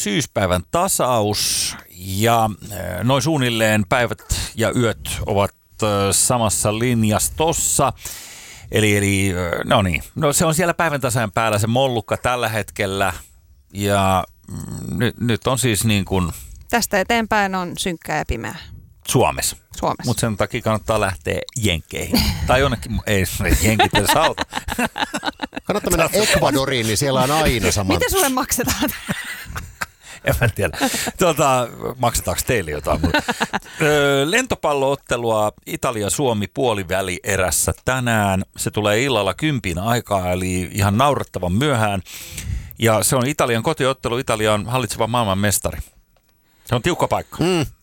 syyspäivän tasaus ja noin suunnilleen päivät ja yöt ovat samassa linjastossa. Eli no niin, se on siellä päivän tasajan päällä se mollukka tällä hetkellä ja nyt on siis niin kuin... Tästä eteenpäin on synkkää ja pimeää. Suomessa. Mutta sen takia kannattaa lähteä jenkkeihin. Tai jonnekin, ei jenkit edes auta. Kannattaa mennä Ecuadoriin, niin siellä on aina sama. Miten sulle maksetaan? En mä tiedä. Maksetaanko teille jotain? Lentopalloottelua Italia-Suomi puoliväli erässä tänään. Se tulee illalla 10 aikaa, eli ihan naurettavan myöhään. Ja se on Italian kotiottelu. Italia on hallitseva maailmanmestari. Se on tiukka paikka.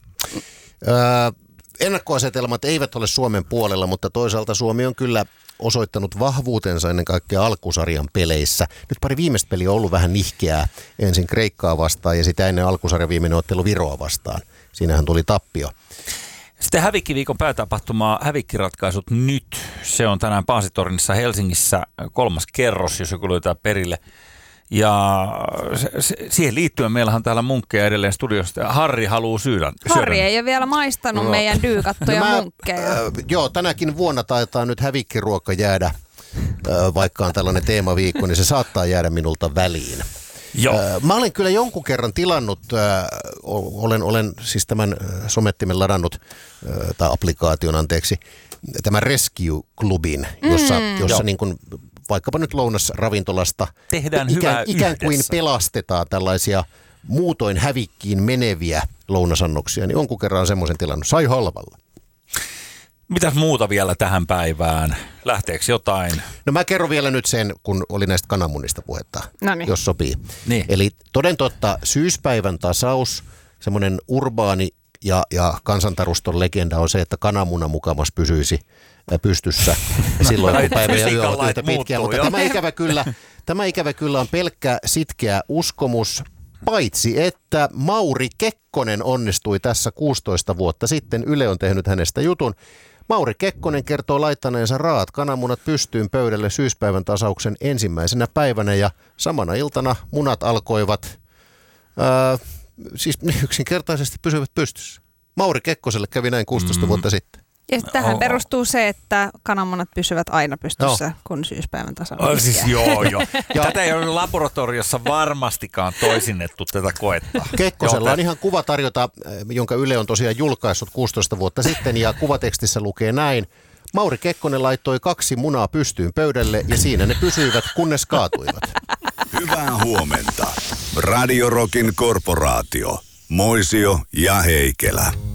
Ennakkoasetelmat eivät ole Suomen puolella, mutta toisaalta Suomi on kyllä osoittanut vahvuutensa ennen kaikkea alkusarjan peleissä. Nyt pari viimeistä peliä on ollut vähän nihkeää. Ensin Kreikkaa vastaan ja sitä ennen alkusarjan viimeinen ottelu Viroa vastaan. Siinähän tuli tappio. Sitten hävikkiviikon päätapahtumaa Hävikkiratkaisut nyt. Se on tänään Paasitornissa Helsingissä 3. kerros, jos joku löytää perille. Ja siihen liittyen meillähän on täällä munkkeja edelleen studiosta. Harri haluaa syödä. Harri ei ole vielä maistanut meidän dyykattuja munkkeja. Joo, tänäkin vuonna taitaa nyt hävikkiruokka jäädä, vaikka on tällainen teemaviikko, niin se saattaa jäädä minulta väliin. Joo. Mä olen kyllä jonkun kerran tilannut, olen siis tämän somettimen ladannut, tai applikaation anteeksi, tämän Rescue-klubin, jossa niin kuin vaikkapa nyt lounasravintolasta tehdään hyvää ikään kuin yhdessä. pelastetaan tällaisia muutoin hävikkiin meneviä lounasannoksia, niin jonkun kerran semmoisen tilannut. Sai halvalla. Mitäs muuta vielä tähän päivään? Lähteekö jotain? No mä kerron vielä nyt sen, kun oli näistä kananmunista puhetta, jos sopii. Niin. Eli toden totta, syyspäivän tasaus, semmoinen urbaani ja kansantaruston legenda on se, että kananmuna mukamas pysyisi pystyssä silloin, kun päivä ja yö ovat yhtä pitkiä. Mutta tämä ikävä kyllä on pelkkä sitkeä uskomus, paitsi että Mauri Kekkonen onnistui tässä 16 vuotta sitten. Yle on tehnyt hänestä jutun. Mauri Kekkonen kertoo laittaneensa raat kananmunat pystyyn pöydälle syyspäivän tasauksen ensimmäisenä päivänä ja samana iltana munat alkoivat siis yksinkertaisesti pysyvät pystyssä. Mauri Kekkoselle kävi näin 16 vuotta sitten. Ja tähän perustuu se, että kananmunat pysyvät aina pystyssä, kun syyspäivän tasaus. Siis joo. Tätä ei ole laboratoriossa varmastikaan toisinnettu tätä koetta. Kekkosella on ihan kuva tarjota, jonka Yle on tosiaan julkaissut 16 vuotta sitten, ja kuvatekstissä lukee näin. Mauri Kekkonen laittoi 2 munaa pystyyn pöydälle, ja siinä ne pysyivät, kunnes kaatuivat. Hyvää huomenta. Radio Rockin korporaatio. Moisio ja Heikelä.